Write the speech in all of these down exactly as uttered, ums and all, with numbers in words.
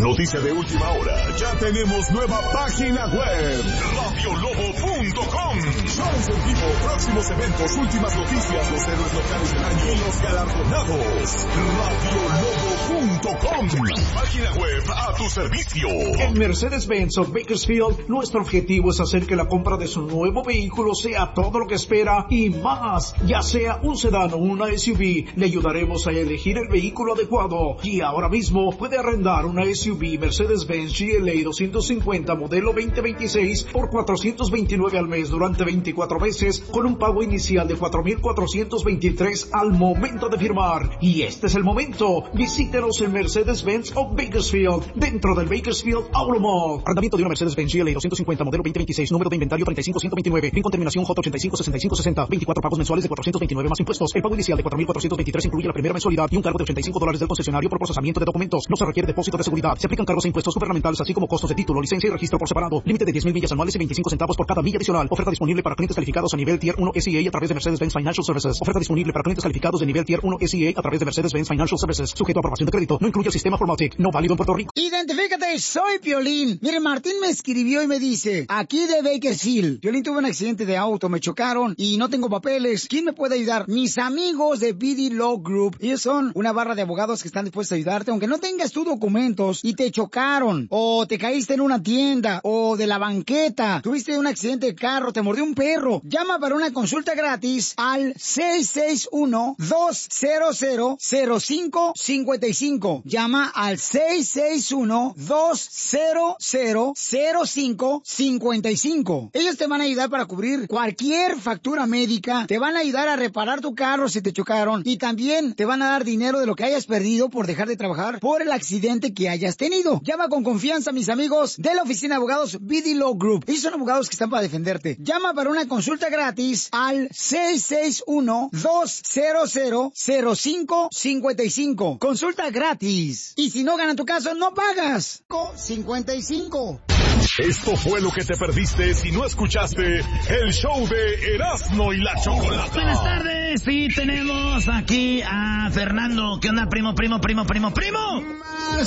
Noticia de última hora. Ya tenemos nueva página web. radio lobo punto com. Shows en vivo, próximos eventos, últimas noticias, los héroes locales del año y los galardonados. radio lobo punto com. Página web a tu servicio. En Mercedes-Benz of Bakersfield, nuestro objetivo es hacer que la compra de su nuevo vehículo sea todo lo que espera y más. Ya sea un sedán o una S U V, le ayudaremos a elegir el vehículo adecuado. Y ahora mismo puede arrendar una S U V Mercedes-Benz G L A doscientos cincuenta modelo veinte veintiséis por cuatrocientos veintinueve al mes durante veinticuatro meses con un pago inicial de cuatro mil cuatrocientos veintitrés al momento de firmar. Y este es el momento. Visítenos en Mercedes-Benz of Bakersfield, dentro del Bakersfield Auto Mall. Arrendamiento de una Mercedes-Benz G L A doscientos cincuenta modelo veinte veintiséis, número de inventario treinta y cinco ciento veintinueve, fin con terminación J ochenta y cinco sesenta y cinco sesenta, veinticuatro pagos mensuales de cuatrocientos veintinueve más impuestos. El pago inicial de cuatro mil cuatrocientos veintitrés incluye la primera mensualidad y un cargo de ochenta y cinco dólares del concesionario por procesamiento de documentos. No se requiere depósito de seguridad. Se aplican cargos e impuestos gubernamentales así como costos de título, licencia y registro por separado. Límite de diez mil millas anuales y veinticinco centavos por cada milla adicional. Oferta disponible para clientes calificados a nivel Tier uno S E A a través de Mercedes-Benz Financial Services. Oferta disponible para clientes calificados de nivel Tier uno S E A a través de Mercedes-Benz Financial Services. Sujeto a aprobación de crédito. No incluye el sistema Formatic. No válido en Puerto Rico. Identifícate, soy Piolín. Mire, Martín me escribió y me dice, aquí de Bakersfield, Piolín tuvo un accidente de auto, me chocaron y no tengo papeles. ¿Quién me puede ayudar? Mis amigos de B D Law Group. Ellos son una barra de abogados que están dispuestos a ayudarte, aunque no tengas tus documentos y te chocaron, o te caíste en una tienda, o de la banqueta, tuviste un accidente de carro, te mordió un perro. Llama para una consulta gratis al seis seis uno, dos cero cero, cero cinco cinco cinco. Llama al seis seis uno, dos cero cero, cero cinco cinco cinco. Ellos te van a ayudar para cubrir cualquier factura médica, te van a ayudar a reparar tu carro si te chocaron y también te van a dar dinero de lo que hayas perdido por dejar de trabajar por el accidente que hayas tenido. Llama con confianza a mis amigos de la oficina de abogados B D Law Group. Ellos son abogados que están para defenderte. Llama para una consulta gratis al seis seis uno, dos cero cero, cero cinco cinco cinco. Consulta gratis. Y si no ganan tu caso, no pagas. cincuenta y cinco. Esto fue lo que te perdiste si no escuchaste el show de Erasmo y la Chocolata. Buenas tardes, sí, tenemos aquí a Fernando. ¿Qué onda, primo, primo, primo, primo, primo? Más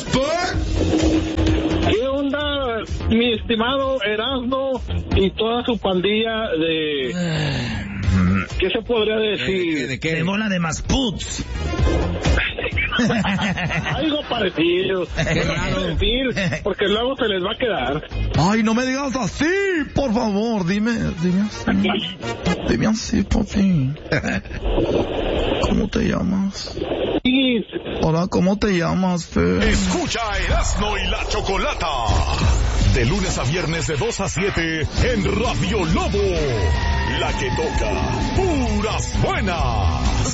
por... ¿Qué onda, mi estimado Erasmo y toda su pandilla de... ¿Qué se podría decir? ¿De, de qué? De bola de masputs. Algo parecido. Qué raro decir, porque luego se les va a quedar. Ay, no me digas así, por favor. Dime, dime así. Dime así, papi. ¿Cómo te llamas? Hola, ¿cómo te llamas, Fe? Escucha a Erasmo y la Chocolata. De lunes a viernes de dos a siete en Radio Lobo. La que toca puras buenas.